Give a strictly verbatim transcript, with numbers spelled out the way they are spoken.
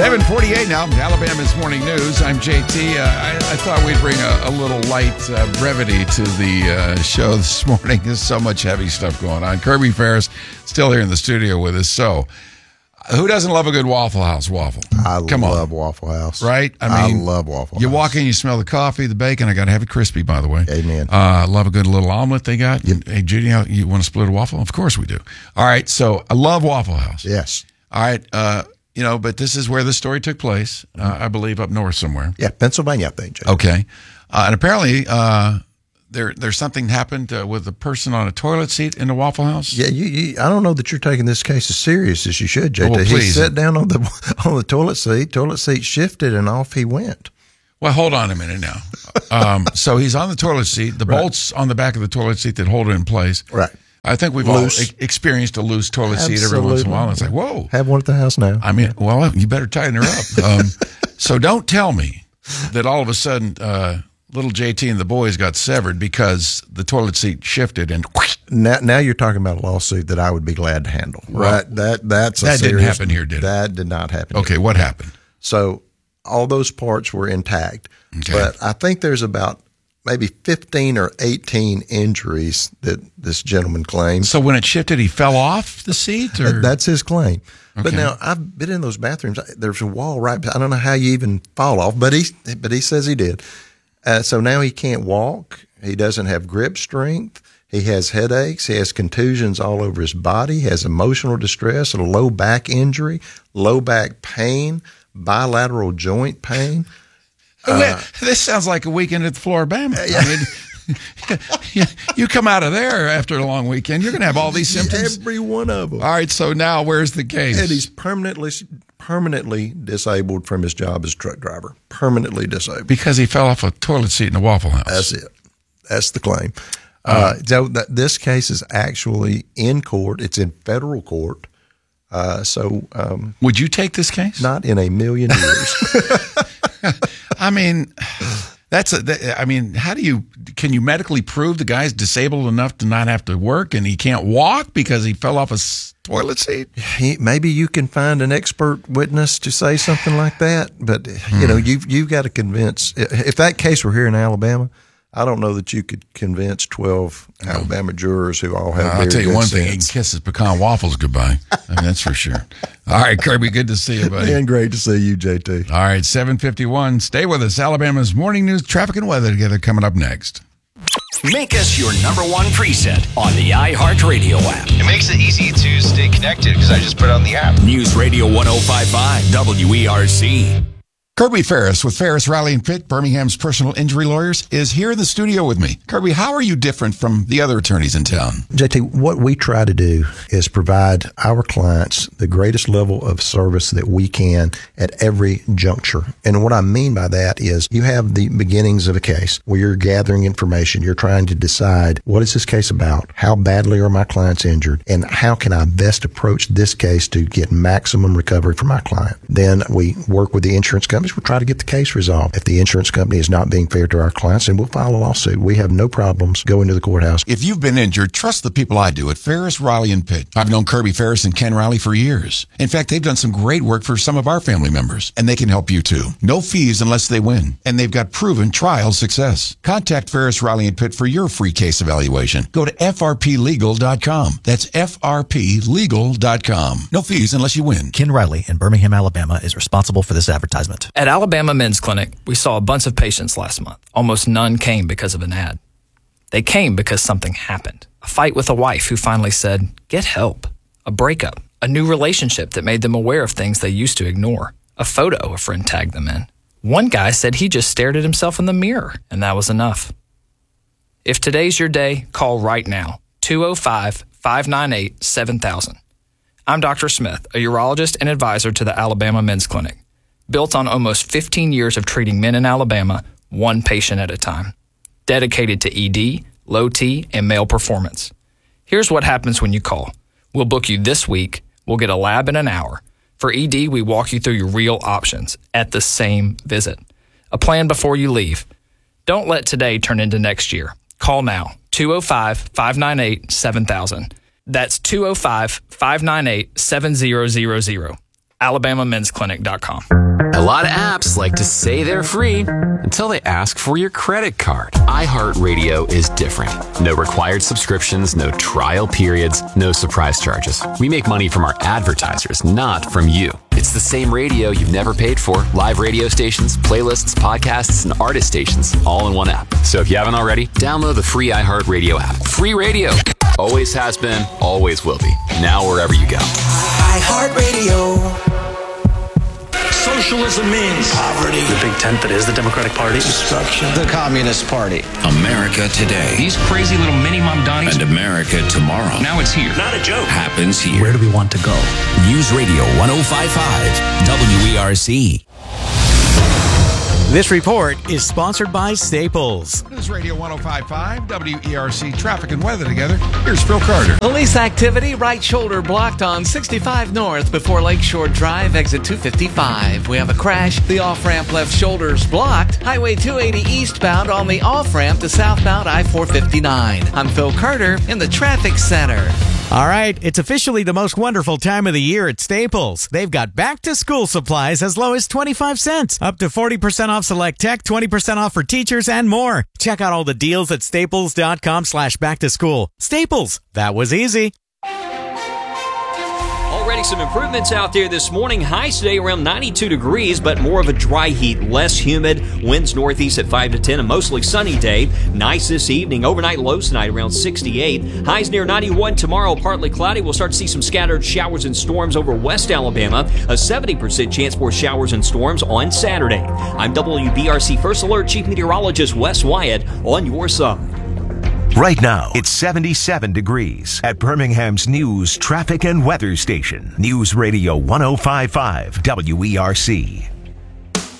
seven forty-eight now, Alabama's Morning News. I'm J T. Uh, I, I thought we'd bring a, a little light uh, brevity to the uh, show this morning. There's so much heavy stuff going on. Kirby Ferris still here in the studio with us. So, who doesn't love a good Waffle House waffle? I Come love on. Waffle House. Right? I mean, I love Waffle you House. walk in, you smell the coffee, the bacon. I got to have it crispy, by the way. Amen. Uh, love a good little omelet they got. Yep. Hey, Judy, you want to split a waffle? Of course we do. All right, so I love Waffle House. Yes. All right, uh, you know, but this is where the story took place, uh, I believe up north somewhere. Yeah, Pennsylvania, I think, Jay. Okay. Uh, and apparently uh, there there's something happened uh, with a person on a toilet seat in the Waffle House. Yeah, you, you, I don't know that you're taking this case as serious as you should, J T. Oh, well, he please. sat down on the on the toilet seat, toilet seat shifted, and off he went. Well, hold on a minute now. Um, so he's on the toilet seat, the Right. bolts on the back of the toilet seat that hold it in place. Right. I think we've Loose. all e- experienced a loose toilet seat every once in a while. And it's like, whoa. Have one at the house now. I mean, well, you better tighten her up. Um, so don't tell me that all of a sudden uh, little J T and the boys got severed because the toilet seat shifted and whoosh. Now, now you're talking about a lawsuit that I would be glad to handle. Well, right? That that's a that didn't serious- happen here, did it? That did not happen. Okay, here. what happened? So all those parts were intact, Okay. but I think there's about maybe fifteen or eighteen injuries that this gentleman claims. So when it shifted, he fell off the seat? Or? That's his claim. But Okay. now I've been in those bathrooms. There's a wall right. I don't know how you even fall off, but he but he says he did. Uh, so now he can't walk. He doesn't have grip strength. He has headaches. He has contusions all over his body. He has emotional distress, a low back injury, low back pain, bilateral joint pain. Well, this sounds like a weekend at the Floribama. I mean, you come out of there after a long weekend, you're going to have all these symptoms. Every one of them. All right, so now where's the case? And he's permanently permanently disabled from his job as truck driver. Permanently disabled. Because he fell off a toilet seat in a Waffle House. That's it. That's the claim. Uh, so that this case is actually in court. It's in federal court. Uh, so um, Would you take this case? not in a million years. I mean, that's a. That, I mean, how do you can you medically prove the guy's disabled enough to not have to work and he can't walk because he fell off a s- toilet seat? He, maybe you can find an expert witness to say something like that, but you know, you've you've got to convince. If that case were here in Alabama, I don't know that you could convince twelve Alabama jurors who all have. I'll very tell you good one thing: he can sense. kiss his pecan waffles goodbye. I mean, that's for sure. All right, Kirby, good to see you, buddy. Man, great to see you, J T. All right, seven fifty-one. Stay with us. Alabama's morning news, traffic, and weather together coming up next. Make us your number one preset on the iHeartRadio app. It makes it easy to stay connected because I just put it on the app. News Radio ten fifty-five W E R C. Kirby Ferris with Ferris, Riley and Pitt, Birmingham's personal injury lawyers, is here in the studio with me. Kirby, how are you different from the other attorneys in town? J T, what we try to do is provide our clients the greatest level of service that we can at every juncture. And what I mean by that is you have the beginnings of a case where you're gathering information. You're trying to decide, what is this case about? How badly are my clients injured? And how can I best approach this case to get maximum recovery for my client? Then we work with the insurance companies. We'll try to get the case resolved. If the insurance company is not being fair to our clients, then we'll file a lawsuit. We have no problems going to the courthouse. If you've been injured, trust the people I do at Ferris, Riley and Pitt. I've known Kirby Ferris and Ken Riley for years. In fact, they've done some great work for some of our family members, and they can help you too. No fees unless they win, and they've got proven trial success. Contact Ferris, Riley and Pitt for your free case evaluation. Go to F R P legal dot com. That's F R P legal dot com. No fees unless you win. Ken Riley in Birmingham, Alabama is responsible for this advertisement. At Alabama Men's Clinic, we saw a bunch of patients last month. Almost none came because of an ad. They came because something happened. A fight with a wife who finally said, get help. A breakup. A new relationship that made them aware of things they used to ignore. A photo a friend tagged them in. One guy said he just stared at himself in the mirror, and that was enough. If today's your day, call right now. two oh five, five nine eight, seven thousand. I'm Doctor Smith, a urologist and advisor to the Alabama Men's Clinic. Built on almost fifteen years of treating men in Alabama, one patient at a time. Dedicated to E D, low T, and male performance. Here's what happens when you call. We'll book you this week. We'll get a lab in an hour. For E D, we walk you through your real options at the same visit. A plan before you leave. Don't let today turn into next year. Call now, two oh five, five nine eight, seven thousand. That's two oh five, five nine eight, seven thousand. alabama men's clinic dot com. A lot of apps like to say they're free until they ask for your credit card. iHeartRadio is different. No required subscriptions, no trial periods, no surprise charges. We make money from our advertisers, not from you. It's the same radio you've never paid for. Live radio stations, playlists, podcasts, and artist stations all in one app. So if you haven't already, download the free iHeartRadio app. Free radio. Always has been, always will be. Now wherever you go. iHeartRadio. Socialism means poverty. The big tent that is the Democratic Party. Destruction. The Communist Party. America today. These crazy little mini mamdanis. And America tomorrow. Now it's here. Not a joke. Happens here. Where do we want to go? News Radio one oh five point five W E R C. This report is sponsored by Staples. News Radio one oh five point five W E R C, traffic and weather together. Here's Phil Carter. Police activity, right shoulder blocked on sixty-five North before Lakeshore Drive, exit two fifty-five. We have a crash. The off-ramp left shoulder's blocked. Highway two eighty eastbound on the off-ramp to southbound I four fifty-nine. I'm Phil Carter in the traffic center. All right, it's officially the most wonderful time of the year at Staples. They've got back-to-school supplies as low as twenty-five cents, up to forty percent off select tech, twenty percent off for teachers, and more. Check out all the deals at staples.com slash back-to-school. Staples, that was easy. Already some improvements out there this morning. Highs today around ninety-two degrees, but more of a dry heat, less humid. Winds northeast at five to ten, a mostly sunny day. Nice this evening. Overnight lows tonight around sixty-eight. Highs near ninety-one tomorrow, partly cloudy. We'll start to see some scattered showers and storms over West Alabama. A seventy percent chance for showers and storms on Saturday. I'm W B R C First Alert Chief Meteorologist Wes Wyatt on your side. Right now, it's seventy-seven degrees at Birmingham's news, traffic, and weather station. News Radio one oh five point five W E R C.